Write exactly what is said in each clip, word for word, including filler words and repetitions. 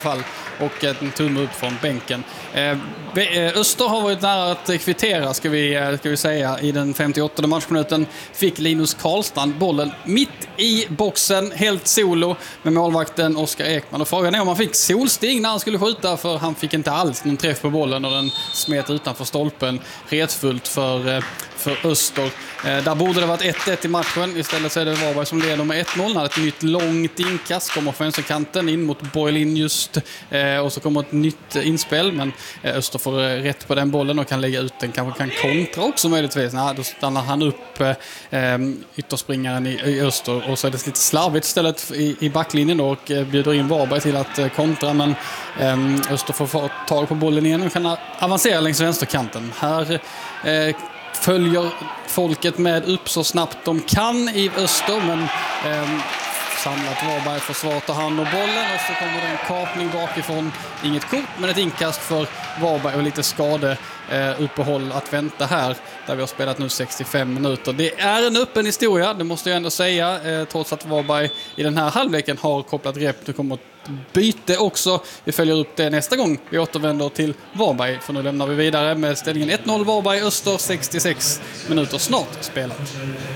fall och en tumme upp från bänken. Eh, Öster har varit nära att kvittera ska vi, ska vi säga. I den femtioåttonde matchminuten fick Linus Karlstrand bollen mitt i boxen, helt solo med målvakten Oskar Ekman. Och frågan är om han fick solsting när han skulle skjuta, för han fick inte alls någon träff på bollen och den smet utanför stolpen. Retfullt för, för Öster. Eh, där borde det varit ett ett i matchen. Istället så är det Varberg som leder med ett noll. När ett nytt långt inkast kommer från vänsterkanten in mot Boylin just. Eh, och så kommer ett nytt inspel, men eh, Öster får eh, rätt på den bollen och kan lägga ut den. Kanske kan kontra också möjligtvis. Nej, då stannar han upp eh, ytterspringaren i, i Öster, och så är det lite slarvigt istället i, i backlinjen då, och eh, bjuder in Varberg till att eh, kontra, men eh, Öster får få tag på bollen igen och kan avancera längs vänsterkanten. Här eh, följer folket med upp så snabbt de kan i Öster, men eh, samlat Varberg försvar tar hand om bollen, och så kommer det en kapning bakifrån. Inget kort, men ett inkast för Varberg och lite skade eh, uppehåll att vänta här, där vi har spelat nu sextiofem minuter. Det är en öppen historia, det måste jag ändå säga, eh, trots att Varberg i den här halvleken har kopplat grepp. Det kommer ett byte också. Vi följer upp det nästa gång vi återvänder till Varberg, för nu lämnar vi vidare med ställningen ett noll Varberg Öster, sextiosex minuter snart spelat.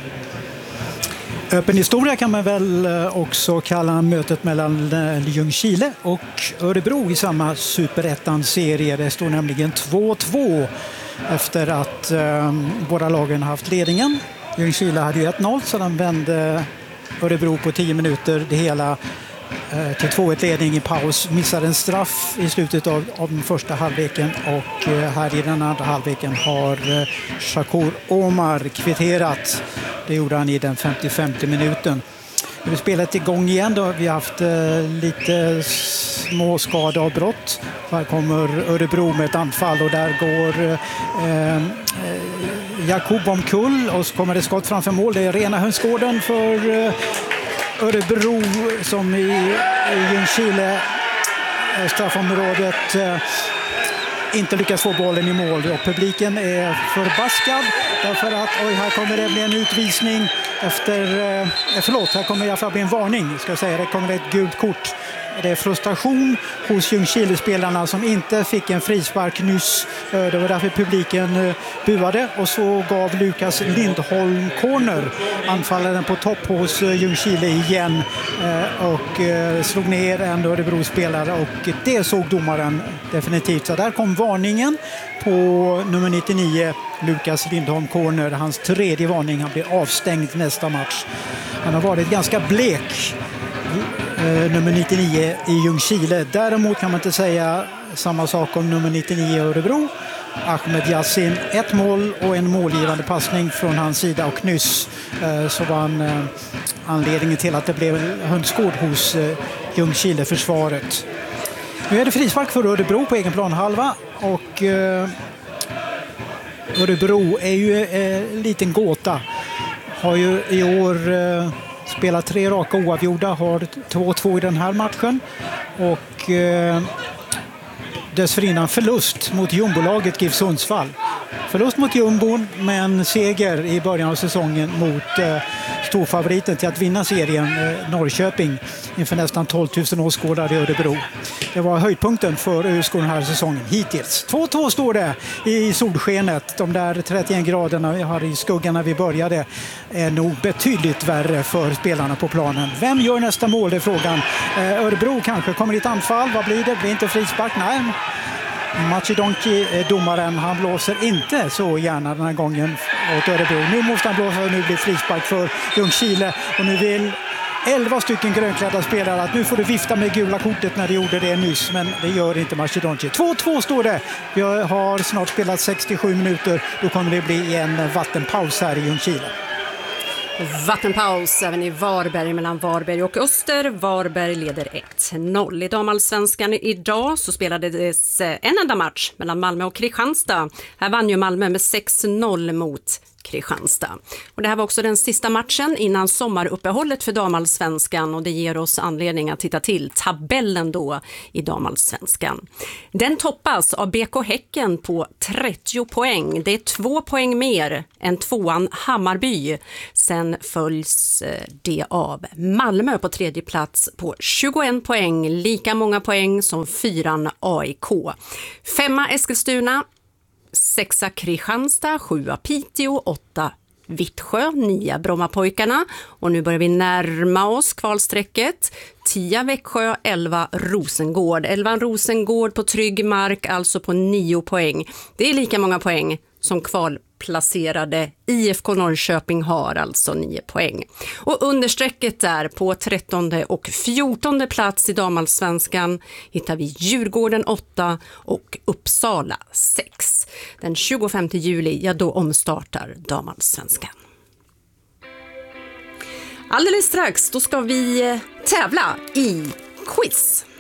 Öppen historia kan man väl också kalla mötet mellan Ljungskile och Örebro i samma superettan-serie. Det står nämligen två två efter att eh, båda lagen haft ledningen. Ljungskile hade ju ett noll, så de vände Örebro på tio minuter det hela eh, till två ett ledning i paus. Missade en straff i slutet av, av den första halvleken, och eh, här i den andra halvleken har eh, Shakur Omar kvitterat. Det gjorde han i den femtiofemte minuten. Nu är spelet igång igen då. Vi har haft eh, lite små skadeavbrott. Här kommer Örebro med ett anfall, och där går eh, eh, Jakob omkull, och så kommer det skott framför mål. Det är rena hönsgården för eh, Örebro, som i, i Ljungskile eh, straffområdet eh, inte lyckas få bollen i mål, och publiken är förbaskad därför att oj, här kommer det bli en utvisning efter, eh, förlåt, här kommer i alla fall bli en varning, ska jag säga. Det kommer ett gult kort. Det är frustration hos Ljungskile-spelarna som inte fick en frispark nyss. Det var därför publiken buade, och så gav Lukas Lindholm corner. Anfallaren på topp hos Ljungskile igen och slog ner en Örebro-spelare, och det såg domaren definitivt. Så där kom varningen på nummer nittionio, Lukas Lindholm corner. Hans tredje varning, han blir avstängd nästa match. Han har varit ganska blek, nummer nittionio i Ljungskile. Däremot kan man inte säga samma sak om nummer nittionio i Örebro. Ahmed Yassin, ett mål och en målgivande passning från hans sida, och nyss eh, så var han, eh, anledningen till att det blev hönsgård hos eh, Ljungskile-försvaret. Nu är det frispark för Örebro på egen planhalva, och eh, Örebro är ju en eh, liten gåta. Har ju i år eh, spelat tre raka oavgjorda, har två två i den här matchen, och eh, dessförinnan förlust mot jumbolaget GIF Sundsvall. Förlust mot jumbon, men seger i början av säsongen mot eh, storfavoriten till att vinna serien, eh, Norrköping, inför nästan tolv tusen åskådare i Örebro. Det var höjdpunkten för ÖSK den här säsongen hittills. två två står det i solskenet. De där trettioen graderna vi har i skuggan när vi började är nog betydligt värre för spelarna på planen. Vem gör nästa mål, det är frågan. Eh, Örebro kanske kommer i ett anfall. Vad blir det? Blir inte frispark? Nej. Macedonci, domaren, han blåser inte så gärna den här gången åt Örebro. Nu måste han blåsa, och nu blir frispark för Ljungskile, och nu vill elva stycken grönklädda spelare att nu får du vifta med gula kortet när de gjorde det nyss, men det gör inte Macedonci. två två står det. Vi har snart spelat sextiosju minuter. Då kommer det bli en vattenpaus här i Ljungskile. Vattenpaus även i Varberg mellan Varberg och Öster. Varberg leder ett noll. I damallsvenskan idag så spelades en enda match mellan Malmö och Kristianstad. Här vann ju Malmö med sex noll mot Kristianstad. Och det här var också den sista matchen innan sommaruppehållet för damallsvenskan och det ger oss anledning att titta till tabellen då i damallsvenskan. Den toppas av B K Häcken på trettio poäng. Det är två poäng mer än tvåan Hammarby. Sen följs det av Malmö på tredje plats på tjugoen poäng. Lika många poäng som fyran A I K. Femma Eskilstuna. Sexa Kristianstad, sjua Piteå, åtta Vittsjö, nia Brommapojkarna och nu börjar vi närma oss kvalsträcket. tia Växjö, elva Rosengård. elva Rosengård på trygg mark, alltså på nio poäng. Det är lika många poäng som kvalplacerade I F K Norrköping har, alltså nio poäng. Och understrecket där på trettonde och fjortonde plats i damallsvenskan hittar vi Djurgården åtta och Uppsala sex. Den tjugofemte juli, ja då omstartar damallsvenskan. Alldeles strax, då ska vi tävla i quiz.